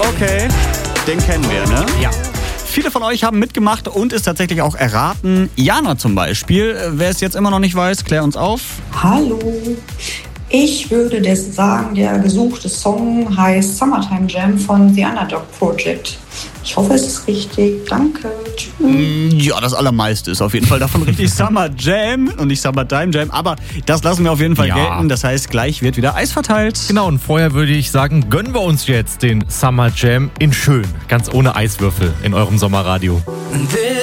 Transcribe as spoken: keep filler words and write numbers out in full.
Okay, den kennen wir, ne? Ja. Viele von euch haben mitgemacht und es tatsächlich auch erraten. Jana zum Beispiel. Wer es jetzt immer noch nicht weiß, klär uns auf. Hallo. Ich würde das sagen, der gesuchte Song heißt Summertime Jam von The Underdog Project. Ich hoffe, es ist richtig. Danke. Tschüss. Ja, das Allermeiste ist auf jeden Fall davon richtig. Summer Jam und nicht Summertime Jam. Aber das lassen wir auf jeden Fall Ja. gelten. Das heißt, gleich wird wieder Eis verteilt. Genau, und vorher würde ich sagen, gönnen wir uns jetzt den Summer Jam in schön, ganz ohne Eiswürfel in eurem Sommerradio.